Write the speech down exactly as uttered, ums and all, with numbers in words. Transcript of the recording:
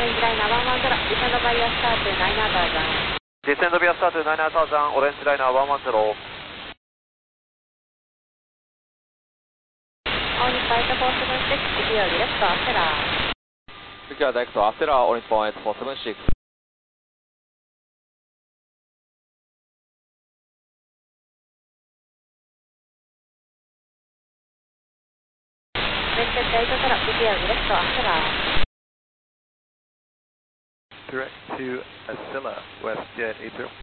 Orange Liner one one zero, descend via start to nine thousand. Descend via start to nine thousand, Orange Liner one one zero. Orange Delta four seven six, secure direct to Astera. Secure direct to Astera, Orange Point four seven six. United Delta Sierra, secure direct to Astera. Direct to Asilla, West Jet eight zero.